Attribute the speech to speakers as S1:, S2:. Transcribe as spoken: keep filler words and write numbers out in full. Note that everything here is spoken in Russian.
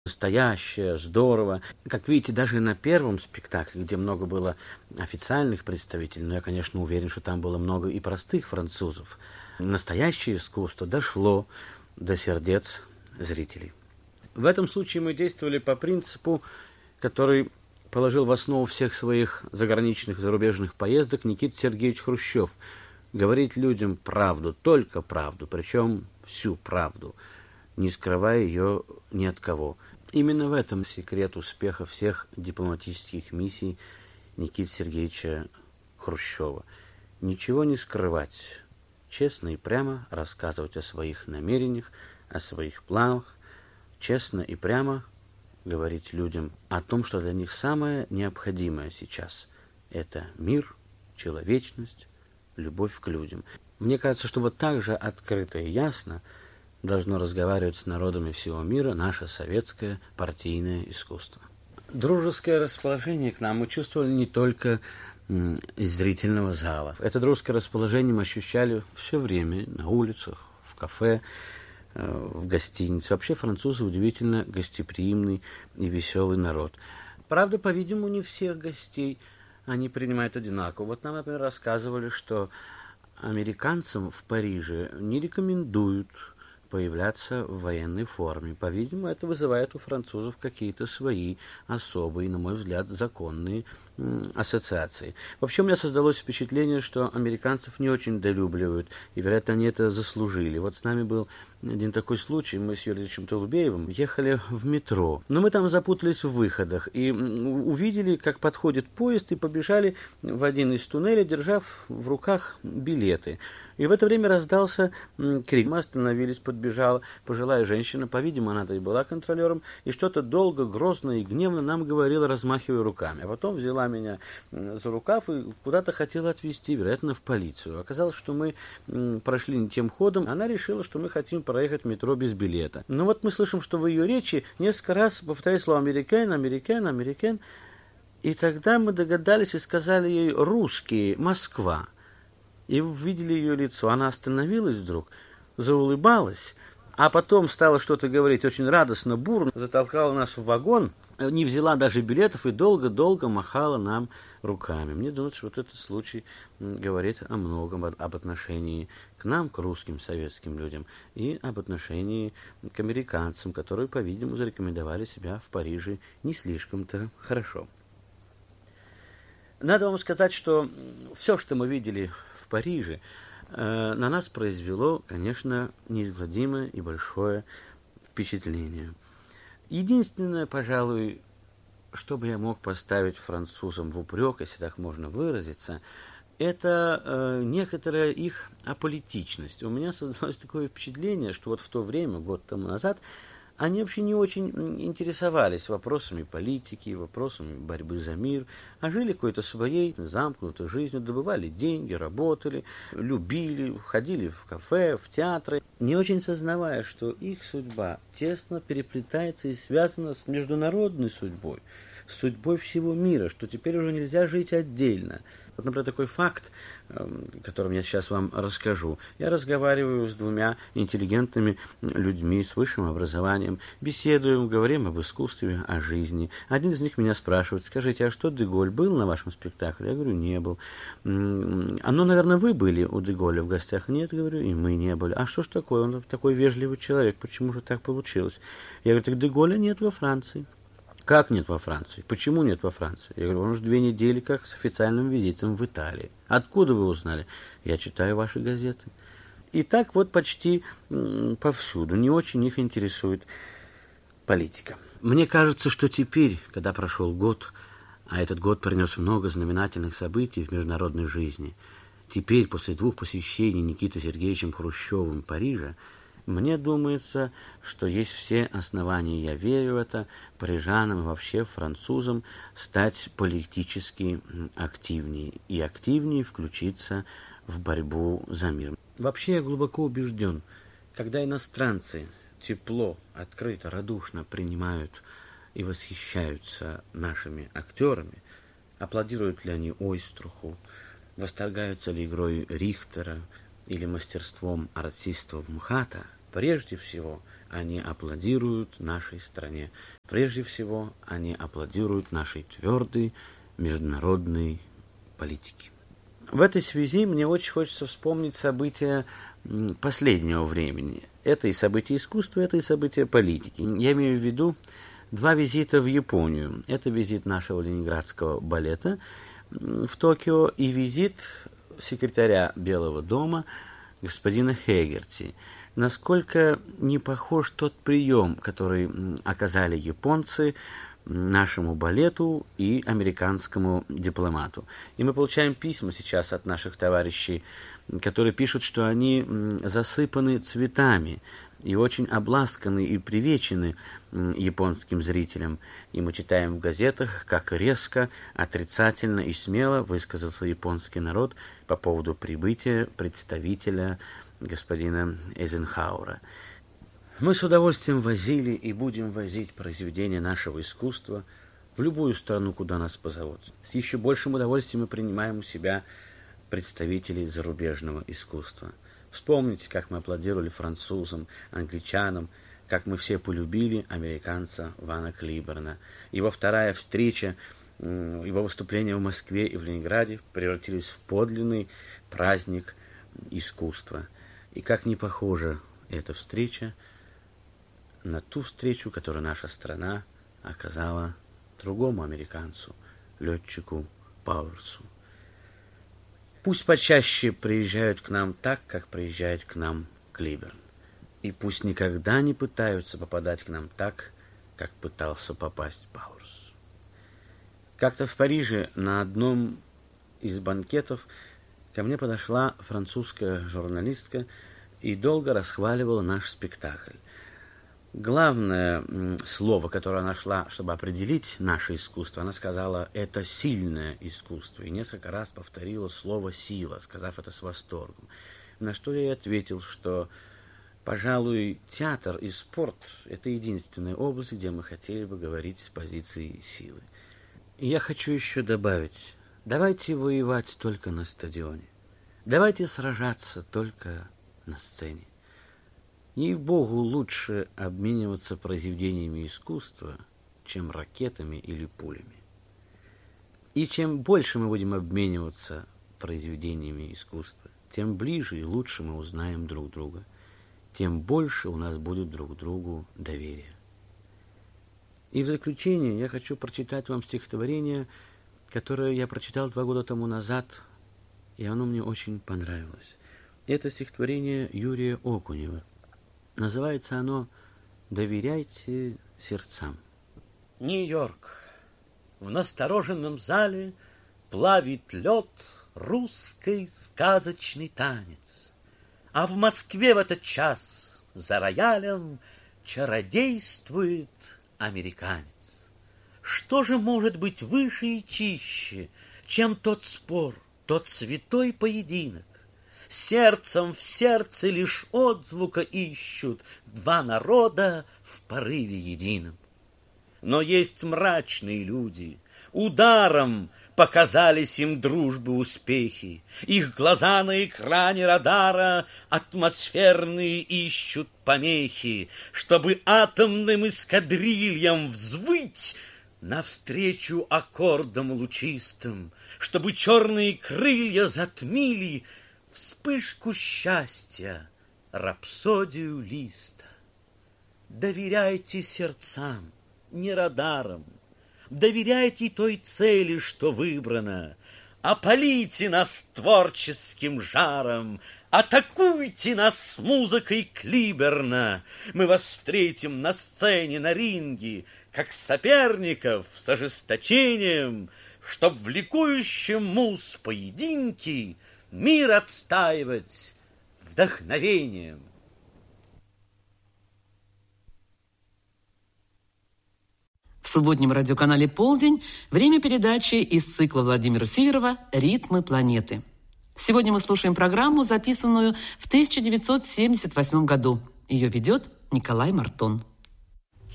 S1: настоящее, здорово. Как видите, даже на первом спектакле, где много было официальных представителей, но я, конечно, уверен, что там было много и простых французов, настоящее искусство дошло до сердец зрителей. В этом случае мы действовали по принципу, который положил в основу всех своих заграничных зарубежных поездок Никита Сергеевич Хрущев. Говорить людям правду, только правду, причем всю правду, не скрывая ее ни от кого. Именно в этом секрет успеха всех дипломатических миссий Никиты Сергеевича Хрущева. Ничего не скрывать, честно и прямо рассказывать о своих намерениях, о своих планах, честно и прямо говорить людям о том, что для них самое необходимое сейчас – это мир, человечность, любовь к людям. Мне кажется, что вот так же открыто и ясно должно разговаривать с народами всего мира наше советское партийное искусство. Дружеское расположение к нам мы чувствовали не только м, из зрительного зала. Это дружеское расположение мы ощущали все время на улицах, в кафе, э, в гостинице. Вообще французы удивительно гостеприимный и веселый народ. Правда, по-видимому, не всех гостей они принимают одинаково. Вот нам, например, рассказывали, что американцам в Париже не рекомендуют появляться в военной форме. По-видимому, это вызывает у французов какие-то свои особые, на мой взгляд, законные м, ассоциации. Вообще, у меня создалось впечатление, что американцев не очень недолюбливают, и, вероятно, они это заслужили. Вот с нами был один такой случай. Мы с Юрием Ильичем Толубеевым ехали в метро, но мы там запутались в выходах и увидели, как подходит поезд, и побежали в один из туннелей, держав в руках билеты. И в это время раздался крик. Мы остановились, подбежала пожилая женщина, по-видимому, она-то и была контролером, и что-то долго, грозно и гневно нам говорила, размахивая руками. А потом взяла меня за рукав и куда-то хотела отвезти, вероятно, в полицию. Оказалось, что мы прошли не тем ходом. Она решила, что мы хотим проехать в метро без билета. Но вот мы слышим, что в ее речи несколько раз повторяет слово «американ», «американ», «американ». И тогда мы догадались и сказали ей «русские», «Москва». И увидели ее лицо. Она остановилась вдруг, заулыбалась, а потом стала что-то говорить очень радостно, бурно, затолкала нас в вагон, не взяла даже билетов и долго-долго махала нам руками. Мне думается, что вот этот случай говорит о многом, об отношении к нам, к русским советским людям, и об отношении к американцам, которые, по-видимому, зарекомендовали себя в Париже не слишком-то хорошо. Надо вам сказать, что все, что мы видели в Париже, э, на нас произвело, конечно, неизгладимое и большое впечатление. Единственное, пожалуй, что бы я мог поставить французам в упрек, если так можно выразиться, это э, некоторая их аполитичность. У меня создалось такое впечатление, что вот в то время, год тому назад, они вообще не очень интересовались вопросами политики, вопросами борьбы за мир, а жили какой-то своей замкнутой жизнью, добывали деньги, работали, любили, ходили в кафе, в театры, не очень сознавая, что их судьба тесно переплетается и связана с международной судьбой, с судьбой всего мира, что теперь уже нельзя жить отдельно. Вот, например, такой факт, которым я сейчас вам расскажу. Я разговариваю с двумя интеллигентными людьми с высшим образованием, беседуем, говорим об искусстве, о жизни. Один из них меня спрашивает: скажите, а что Деголь был на вашем спектакле? Я говорю, не был. А ну, наверное, вы были у Деголя в гостях? Нет, говорю, и мы не были. А что ж такое? Он такой вежливый человек, почему же так получилось? Я говорю, так Деголя нет во Франции. Как нет во Франции? Почему нет во Франции? Я говорю, он уже две недели как с официальным визитом в Италии. Откуда вы узнали? Я читаю ваши газеты. И так вот почти повсюду. Не очень их интересует политика. Мне кажется, что теперь, когда прошел год, а этот год принес много знаменательных событий в международной жизни, теперь, после двух посещений Никитой Сергеевичем Хрущевым Парижа, мне думается, что есть все основания, я верю в это, парижанам и вообще французам стать политически активнее и активнее включиться в борьбу за мир. Вообще я глубоко убежден, когда иностранцы тепло, открыто, радушно принимают и восхищаются нашими актерами, аплодируют ли они Ойструху, восторгаются ли игрой Рихтера или мастерством артистов МХАТа, Прежде всего, они аплодируют нашей стране. Прежде всего, они аплодируют нашей твердой международной политике. В этой связи мне очень хочется вспомнить события последнего времени. Это и события искусства, это и события политики. Я имею в виду два визита в Японию. Это визит нашего ленинградского балета в Токио и визит секретаря Белого дома господина Хегерти. Насколько не похож тот прием, который оказали японцы нашему балету и американскому дипломату. И мы получаем письма сейчас от наших товарищей, которые пишут, что они засыпаны цветами и очень обласканы и привечены японским зрителям. И мы читаем в газетах, как резко, отрицательно и смело высказался японский народ по поводу прибытия представителя господина Эйзенхауэра. Мы с удовольствием возили и будем возить произведения нашего искусства в любую страну, куда нас позовут. С еще большим удовольствием мы принимаем у себя представителей зарубежного искусства. Вспомните, как мы аплодировали французам, англичанам, как мы все полюбили американца Вана Клиберна. Его вторая встреча, его выступления в Москве и в Ленинграде превратились в подлинный праздник искусства. И как не похожа эта встреча на ту встречу, которую наша страна оказала другому американцу, летчику Пауэрсу. Пусть почаще приезжают к нам так, как приезжает к нам Клиберн. И пусть никогда не пытаются попадать к нам так, как пытался попасть Пауэрс. Как-то в Париже на одном из банкетов ко мне подошла французская журналистка и долго расхваливала наш спектакль. Главное слово, которое она нашла, чтобы определить наше искусство, она сказала, это сильное искусство. И несколько раз повторила слово «сила», сказав это с восторгом. На что я ей ответил, что, пожалуй, театр и спорт – это единственная область, где мы хотели бы говорить с позиции силы. И я хочу еще добавить, давайте воевать только на стадионе. Давайте сражаться только на сцене. Ей-богу, лучше обмениваться произведениями искусства, чем ракетами или пулями. И чем больше мы будем обмениваться произведениями искусства, тем ближе и лучше мы узнаем друг друга, тем больше у нас будет друг к другу доверия. И в заключение я хочу прочитать вам стихотворение, которое я прочитал два года тому назад, и оно мне очень понравилось. Это стихотворение Юрия Окунева. Называется оно «Доверяйте сердцам». Нью-Йорк. В настороженном зале плавит лед русский сказочный танец. А в Москве в этот час за роялем чародействует американец. Что же может быть выше и чище, чем тот спор, тот святой поединок? Сердцем в сердце лишь отзвука ищут два народа в порыве едином. Но есть мрачные люди, ударом показались им дружбы успехи. Их глаза на экране радара атмосферные ищут помехи, чтобы атомным эскадрильям взвыть навстречу аккордам лучистым, чтобы черные крылья затмили вспышку счастья, рапсодию листа. Доверяйте сердцам, не радарам, доверяйте той цели, что выбрана. Опалите нас творческим жаром, атакуйте нас музыкой Клиберна. Мы вас встретим на сцене, на ринге, как соперников с ожесточением, чтоб в ликующем муз поединке мир отстаивать вдохновением.
S2: В субботнем радиоканале «Полдень» время передачи из цикла Владимира Сиверова «Ритмы планеты». Сегодня мы слушаем программу, записанную в тысяча девятьсот семьдесят восьмом году. Ее ведет Николай Мартон.